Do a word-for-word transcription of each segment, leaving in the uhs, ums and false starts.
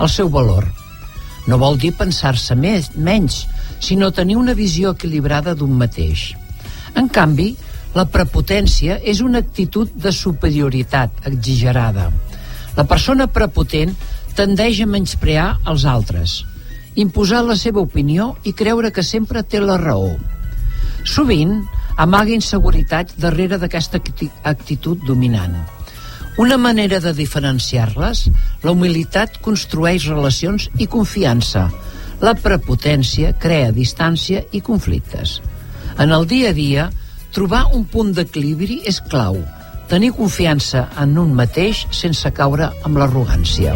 el seu valor. No vol dir pensar-se més, menys, sinó tenir una visió equilibrada d'un mateix. En canvi, la prepotència és una actitud de superioritat exagerada. La persona prepotent tendeix a menysprear els altres, imposar la seva opinió i creure que sempre té la raó. Sovint, amaga inseguretats darrere d'aquesta actitud dominant. Una manera de diferenciar-les, la humilitat construeix relacions i confiança. La prepotència crea distància i conflictes. En el dia a dia, trobar un punt d'equilibri és clau. Tenir confiança en un mateix sense caure amb l'arrogància.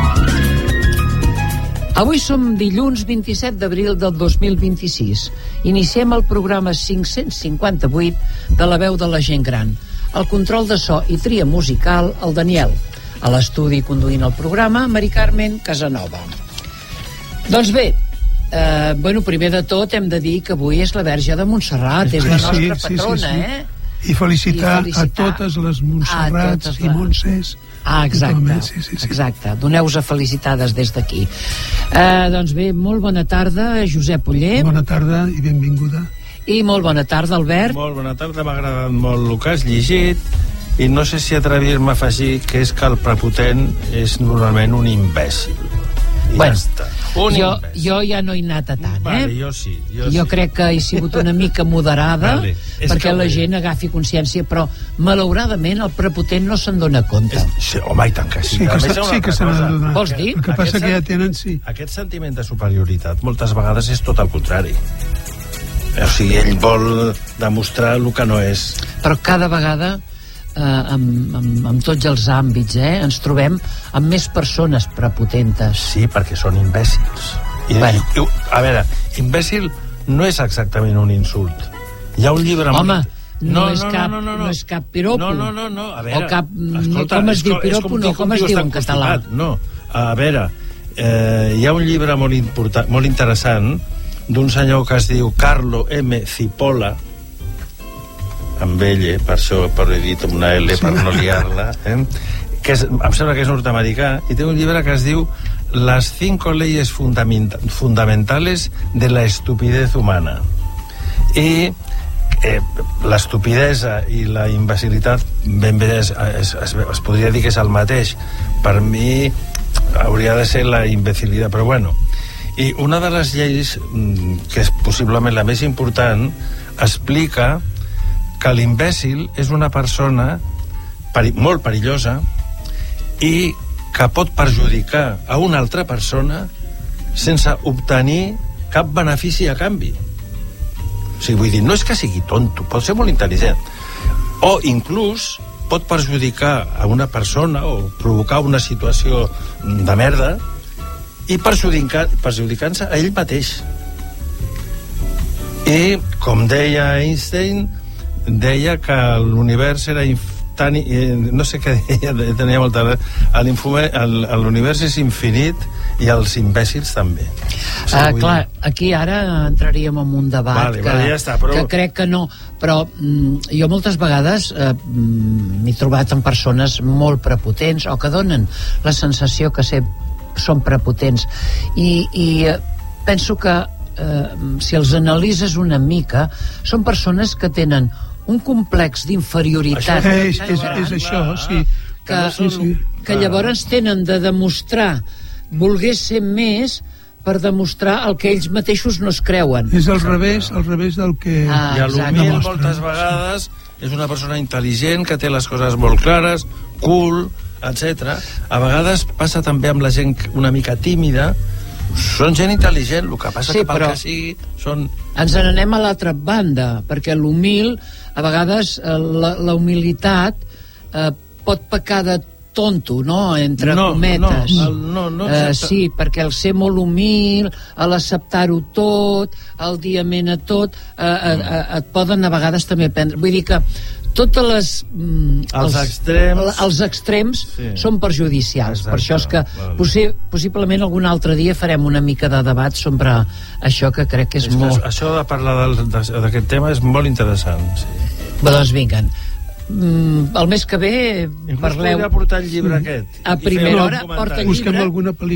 Avui som dilluns vint-i-set d'abril del dos mil vint-i-sis. Iniciem el programa cinc-cents cinquanta-vuit de La Veu de la Gent Gran. El control de so i tria musical, el Daniel. A l'estudi conduint el programa, Mari Carmen Casanova. Doncs bé, eh, bueno, primer de tot hem de dir que avui és la Verge de Montserrat, és la nostra sí, patrona, sí, sí, sí. eh? I felicitar, I felicitar a totes les Montserrats totes i Montsers. Ah, exacte, sí, sí, sí. exacte. Doneu-vos a felicitades des d'aquí. Eh, doncs bé, molt bona tarda, Josep Oller. Bona tarda i benvinguda. I molt bona tarda, Albert. Molt bona tarda, m'ha agradat molt el que has llegit i no sé si atrevir-me a afegir que és que el prepotent és normalment un imbècil. I bueno, ja està. Un jo, imbècil. jo ja no he anat a tant, vale, eh? Jo sí. Jo, jo sí. crec que he sigut una mica moderada vale. perquè la bé. gent agafi consciència, però malauradament el prepotent no se'n dona compte. És, sí, home, i tant que sí. Sí que, A més, se, una sí que altra se n'ha cosa. de donar. Vols dir? El que passa Aquest que ja sen- tenen, sí. Aquest sentiment de superioritat moltes vegades és tot el contrari. O sigui, ell vol demostrar el que no és. Però cada vegada eh, amb, amb, amb tots els àmbits eh, ens trobem amb més persones prepotentes. Sí, perquè són imbècils. I, Bueno. i, a veure, imbècil no és exactament un insult. Hi ha un llibre... Home, molt... no, és cap, no és cap piropo. No, no, no, no. A veure, o cap, escolta, com es és diu com- piropo, és com no, dir com que es un diu tio en està català? constipat. No, a veure, eh, hi ha un llibre molt, important, molt interessant d'un senyor que es diu Carlo M. Cipolla, amb ell, eh, per això per he dit amb una L per no liar-la, eh? que és, em sembla que és nord-americà, i té un llibre que es diu Las cinco leyes fundamenta fundamentales de la estupidez humana. I eh, l'estupidesa i la imbecilitat ben bé es, es, es, es podria dir que és el mateix. Per mi hauria de ser la imbecilitat, però bueno. I una de les lleis, que és possiblement la més important, explica que l'imbècil és una persona peri molt perillosa i que pot perjudicar a una altra persona sense obtenir cap benefici a canvi. O sigui, vull dir, no és que sigui tonto, pot ser molt intel·ligent. O inclús pot perjudicar a una persona o provocar una situació de merda i perjudicar, perjudicant-se a ell mateix. I, com deia Einstein, deia que l'univers era inf tan, eh, no sé què deia, tenia molta... L'univers és infinit i els imbècils també. O sigui, Uh, clar, aquí ara entraríem en un debat vale, que, vale, ja està, però... que crec que no, però mm, jo moltes vegades eh, m'he trobat amb persones molt prepotents o que donen la sensació que ser, són prepotents i, i eh, penso que eh, si els analitzes una mica són persones que tenen un complex d'inferioritat És, és, és això, sí. que, sí, sí. que llavors tenen de demostrar voler ser més per demostrar el que ells mateixos no es creuen. És al revés, al revés del que... Ah, I a l'humil demostra. moltes vegades és una persona intel·ligent que té les coses molt clares, cool, etcètera. A vegades passa també amb la gent una mica tímida. Són gent intel·ligent, el que passa Sí, que pel però- que sigui són... Ens n'anem a l'altra banda, perquè l'humil, a vegades eh, la, la humilitat eh, pot pecar de tonto, no?, entre No, cometes. no, el- no, no, eh, exacte. sí, perquè el ser molt humil, l'acceptar-ho tot, el dir amén a tot, eh, eh, eh, et poden a vegades també prendre... Vull dir que totes les... Mm, Els extrems. Els extrems Sí. són perjudicials. Exacte, Per això és que vale. possi possiblement algun altre dia farem una mica de debat sobre això que crec que és, És que molt... això de parlar del- de- d'aquest tema és molt interessant, sí. Bé, doncs vinguen. Mm, el mes que ve Inclús parleu... podria portar el llibre aquest. A i fer primera un hora comentari. porta llibre. Busquem alguna pel·lícula